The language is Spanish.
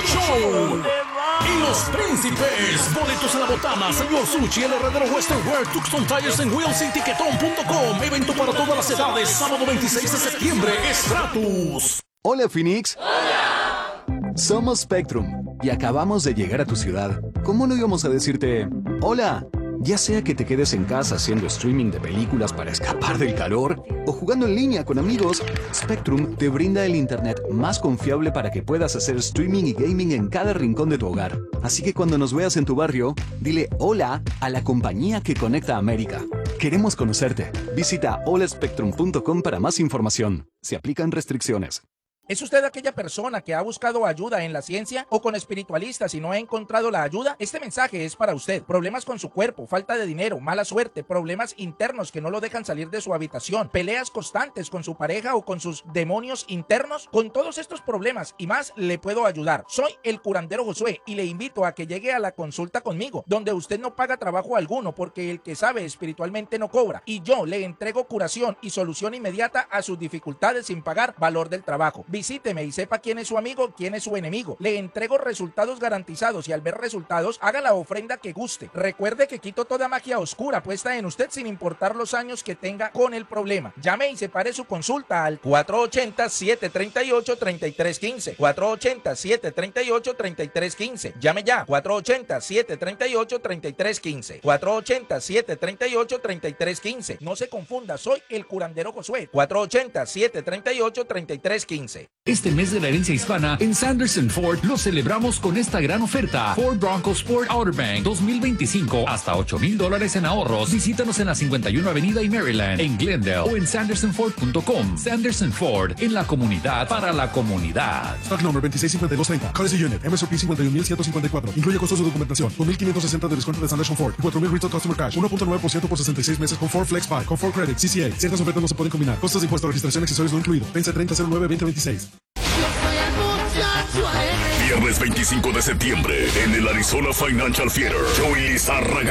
Show. Y los príncipes, boletos a la botana, señor Sushi, el herredero Western Wear, Tucson Tires en Wheels y Tiquetón.com. Evento para todas las edades, sábado 26 de septiembre, Stratus. Hola, Phoenix. Hola. Somos Spectrum y acabamos de llegar a tu ciudad. ¿Cómo no íbamos a decirte hola? Ya sea que te quedes en casa haciendo streaming de películas para escapar del calor o jugando en línea con amigos, Spectrum te brinda el internet más confiable para que puedas hacer streaming y gaming en cada rincón de tu hogar. Así que cuando nos veas en tu barrio, dile hola a la compañía que conecta a América. Queremos conocerte. Visita holaspectrum.com para más información. Se aplican restricciones. ¿Es usted aquella persona que ha buscado ayuda en la ciencia o con espiritualistas y no ha encontrado la ayuda? Este mensaje es para usted. Problemas con su cuerpo, falta de dinero, mala suerte, problemas internos que no lo dejan salir de su habitación, peleas constantes con su pareja o con sus demonios internos. Con todos estos problemas y más le puedo ayudar. Soy el curandero Josué y le invito a que llegue a la consulta conmigo, donde usted no paga trabajo alguno porque el que sabe espiritualmente no cobra. Y yo le entrego curación y solución inmediata a sus dificultades sin pagar valor del trabajo. Visíteme y sepa quién es su amigo, quién es su enemigo. Le entrego resultados garantizados y al ver resultados, haga la ofrenda que guste. Recuerde que quito toda magia oscura puesta en usted sin importar los años que tenga con el problema. Llame y separe su consulta al 480-738-3315. 480-738-3315. Llame ya. 480-738-3315. 480-738-3315. No se confunda, soy el curandero Josué. 480-738-3315. Este mes de la herencia hispana, en Sanderson Ford lo celebramos con esta gran oferta. Ford Bronco Sport Outer Bank 2025, hasta $8,000 en ahorros. Visítanos en la 51 Avenida y Maryland, en Glendale o en sandersonford.com. Sanderson Ford, en la comunidad, para la comunidad. Stock number 265230. Currency unit. MSRP 51,154. Incluye costos de documentación. 2,560 de descuento de Sanderson Ford. 4,000 retail customer cash. 1.9% por 66 meses con Ford Flex 5. Con Ford Credit. CCA. Ciertas ofertas no se pueden combinar. Costos de impuesto, registración, accesorios no incluido. Vence 30/09/2026. Viernes 25 de septiembre en el Arizona Financial Theater. Joey Lizarraga